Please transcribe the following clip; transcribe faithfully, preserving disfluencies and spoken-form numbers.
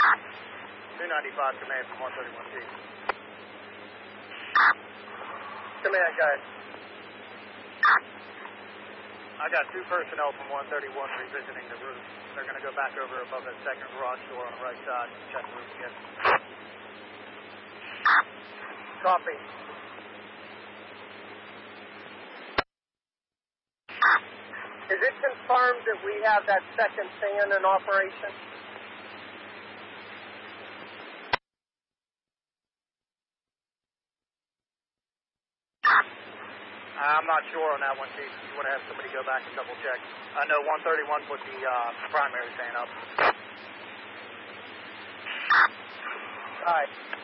two ninety-five, command from one thirty-one T. Command, guys. I got two personnel from one thirty-one revisiting the roof. They're going to go back over above that second garage door on the right side and check the roof again. Copy. Is it confirmed that we have that second fan in operation? I'm not sure on that one, Chief. You want to have somebody go back and double check. I know one thirty-one put the uh, primary fan up. All right.